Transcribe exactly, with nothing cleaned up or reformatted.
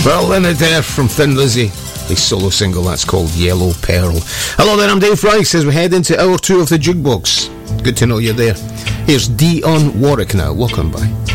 Well, then it there from Thin Lizzy. A solo single that's called Yellow Pearl. Hello there, I'm Dave Rice as we head into hour two of the Jukebox. Good to know you're there. Here's Dionne Warwick now. Welcome by.